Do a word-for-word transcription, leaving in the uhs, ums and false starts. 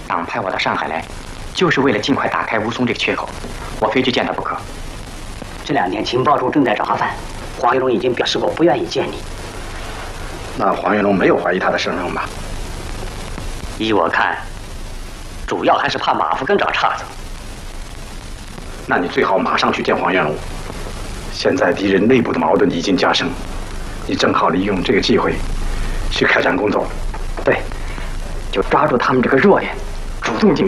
党派我到上海来，就是为了尽快打开吴淞这个缺口，我非去见他不可。 这两天情报处正在找麻烦，黄玉龙已经表示过不愿意见你。 那黄玉龙没有怀疑他的身份吧？ 依我看，主要还是怕马福根找岔子。 那你最好马上去见黄元龙。现在敌人内部的矛盾已经加深，你正好利用这个机会去开展工作。 对，就抓住他们这个弱点，主动进